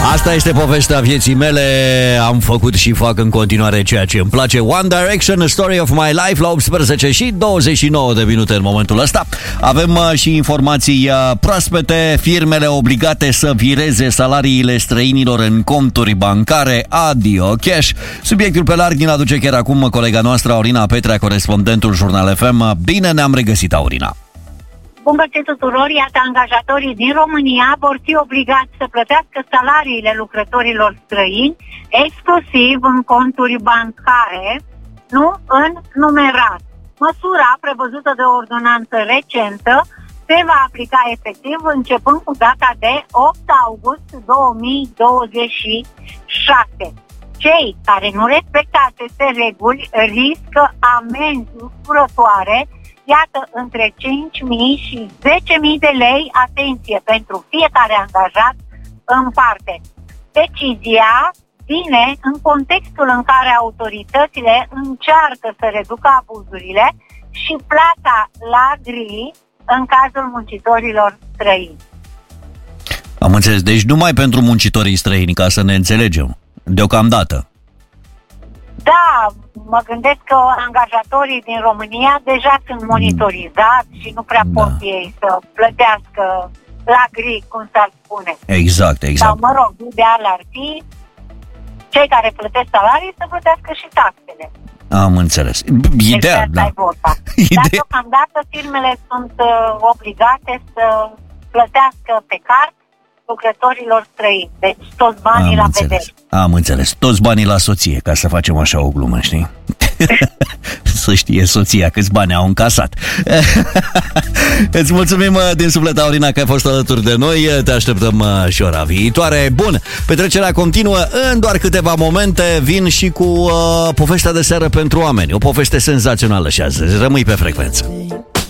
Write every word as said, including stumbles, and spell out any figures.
Asta este povestea vieții mele. Am făcut și fac în continuare ceea ce îmi place. One Direction, A Story of My Life, la optsprezece și douăzeci și nouă de minute în momentul ăsta. Avem uh, și informații uh, proaspete. Firmele obligate să vireze salariile străinilor în conturi bancare. Adio cash. Subiectul pe larg din aduce chiar acum colega noastră Aurina Petrea, corespondentul Jurnal F M. Bine ne-am regăsit, Aurina. Bun găsit tuturor, iată, angajatorii din România vor fi obligați să plătească salariile lucrătorilor străini exclusiv în conturi bancare, nu în numerar. Măsura prevăzută de o ordonanță recentă se va aplica efectiv începând cu data de opt august două mii douăzeci și șase. Cei care nu respectă aceste reguli riscă amenzi usturătoare, iată, între cinci mii și zece mii de lei, atenție, pentru fiecare angajat în parte. Decizia vine în contextul în care autoritățile încearcă să reducă abuzurile și plata la gri în cazul muncitorilor străini. Am înțeles, deci numai pentru muncitorii străini, ca să ne înțelegem, deocamdată. Da, mă gândesc că angajatorii din România deja sunt monitorizați și nu prea pot da. ei să plătească la gri, cum s-ar spune. Exact, exact. Sau, mă rog, ideal ar fi cei care plătesc salarii să plătească și taxele. Am înțeles. Ideea, deci, da. Idee... Dar deocamdată firmele sunt uh, obligate să plătească pe card lucrătorilor străini. Deci toți banii Am la înțeles. vedere. Am înțeles. Toți banii la soție, ca să facem așa o glumă, știi? Să știe soția câți bani au încasat. Îți mulțumim din suflet, Aurina, că ai fost alături de noi. Te așteptăm și ora viitoare. Bun, petrecerea continuă. În doar câteva momente vin și cu uh, povestea de seară pentru oameni. O poveste senzațională și azi. Rămâi pe frecvență.